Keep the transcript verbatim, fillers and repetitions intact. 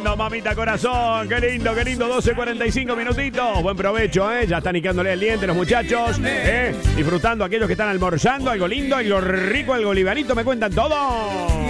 lindo, mamita corazón. Qué lindo, qué lindo. doce cuarenta y cinco minutitos. Buen provecho, ¿eh? Ya están nicándole el diente los muchachos. ¿eh? Disfrutando aquellos que están almorzando. Algo lindo, algo rico, algo livianito. Me cuentan todo.